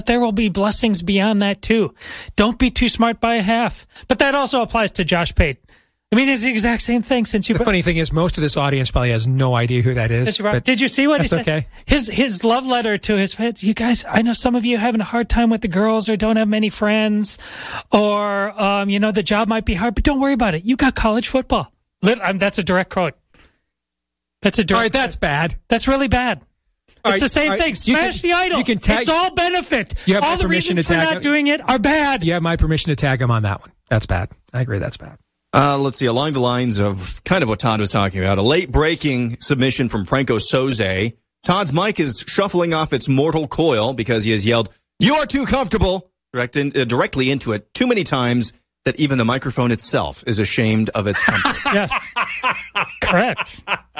there will be blessings beyond that too. Don't be too smart by a half. But that also applies to Josh Pate. I mean, it's the exact same thing since you... The funny thing is, most of this audience probably has no idea who that is. Did you see what he said? Okay. His love letter to his fans. You guys, I know some of you are having a hard time with the girls or don't have many friends or, the job might be hard, but don't worry about it. You got college football. That's a direct quote. All right, that's bad. That's really bad. It's the same thing. Smash the idol. It's all benefit. You have all my the permission reasons to tag for not doing it are bad. You have my permission to tag him on that one. That's bad. I agree, that's bad. Let's see, along the lines of kind of what Todd was talking about, a late-breaking submission from Franco Soze. Todd's mic is shuffling off its mortal coil because he has yelled, "You are too comfortable," directly into it too many times that even the microphone itself is ashamed of its comfort. Yes. Correct.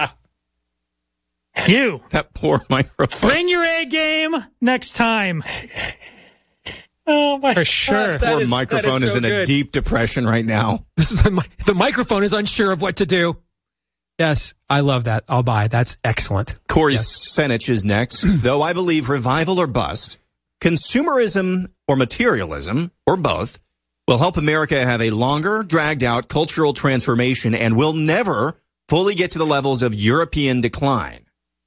You. That poor microphone. Bring your A game next time. Oh, my. For sure. Poor microphone is in a deep depression right now. The microphone is unsure of what to do. Yes, I love that. I'll buy. That's excellent. Corey Senich is next. Though I believe revival or bust, consumerism or materialism, or both, will help America have a longer, dragged-out cultural transformation and will never fully get to the levels of European decline.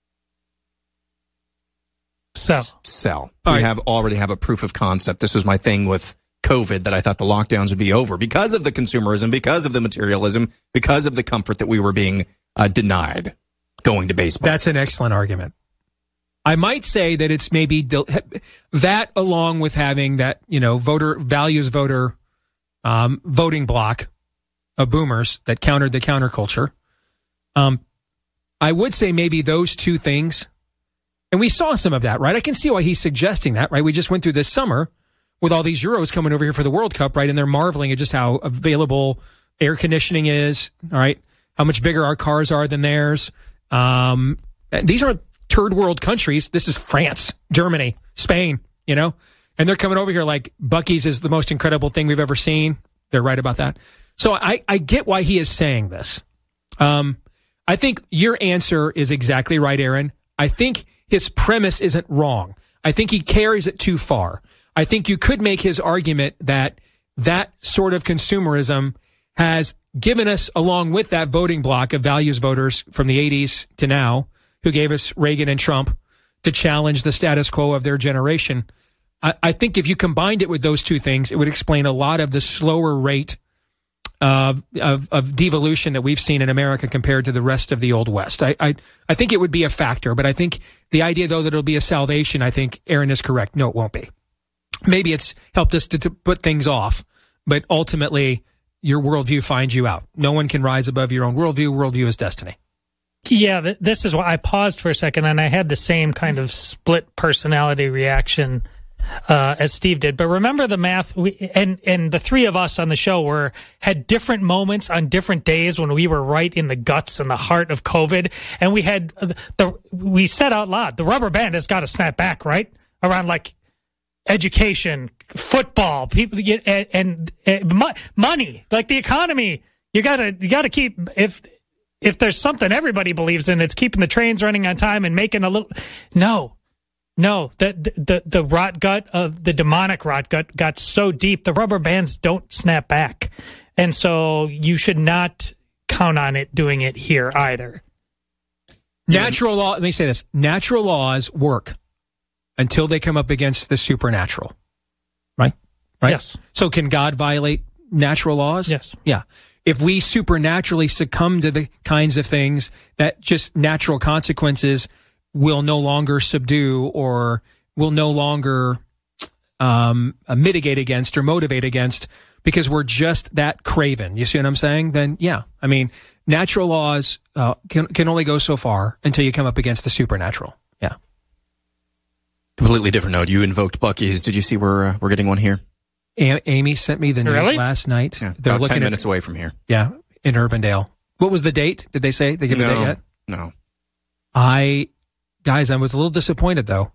Sell. We already have a proof of concept. This was my thing with COVID, that I thought the lockdowns would be over because of the consumerism, because of the materialism, because of the comfort that we were being denied going to baseball. That's an excellent argument. I might say that it's maybe that along with having that, voter voting block of boomers that countered the counterculture. I would say maybe those two things. And we saw some of that, right? I can see why he's suggesting that, right? We just went through this summer with all these Euros coming over here for the World Cup, right? And they're marveling at just how available air conditioning is, all right? How much bigger our cars are than theirs. These aren't third world countries. This is France, Germany, Spain, And they're coming over here like Buc-ee's is the most incredible thing we've ever seen. They're right about that. So I get why he is saying this. I think your answer is exactly right, Aaron. I think his premise isn't wrong. I think he carries it too far. I think you could make his argument that that sort of consumerism has given us, along with that voting block of values voters from the 80s to now, who gave us Reagan and Trump to challenge the status quo of their generation. I think if you combined it with those two things, it would explain a lot of the slower rate of devolution that we've seen in America compared to the rest of the Old West. I think it would be a factor, but I think the idea, though, that it'll be a salvation, I think Aaron is correct. No, it won't be. Maybe it's helped us to put things off, but ultimately your worldview finds you out. No one can rise above your own worldview. Worldview is destiny. Yeah, this is why I paused for a second, and I had the same kind of split personality reaction as Steve did. But remember the math, and the three of us on the show had different moments on different days when we were right in the guts and the heart of COVID, and we said out loud, the rubber band has got to snap back, right? Around like education, football, people and money, like the economy. You gotta keep, if there's something everybody believes in, it's keeping the trains running on time and making a little. No, the rot gut of the demonic rot gut got so deep, the rubber bands don't snap back. And so you should not count on it doing it here either. Natural law, let me say this. Natural laws work until they come up against the supernatural. Right? Yes. So can God violate natural laws? Yes. Yeah. If we supernaturally succumb to the kinds of things that just natural consequences will no longer subdue or will no longer mitigate against or motivate against because we're just that craven. You see what I'm saying? Then, yeah. I mean, natural laws can only go so far until you come up against the supernatural. Yeah. Completely different note. You invoked Buc-ee's. Did you see we're getting one here? Amy sent me the news last night. Yeah, they're about 10 minutes away from here. Yeah, in Urbandale. What was the date? Did they say? They give a date yet? No. Guys, I was a little disappointed, though,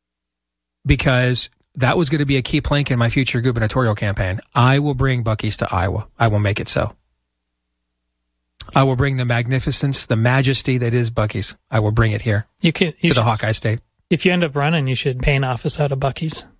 because that was going to be a key plank in my future gubernatorial campaign. I will bring Buc-ee's to Iowa. I will make it so. I will bring the magnificence, the majesty that is Buc-ee's. I will bring it here to the Hawkeye State. If you end up running, you should pay an office out of Buc-ee's.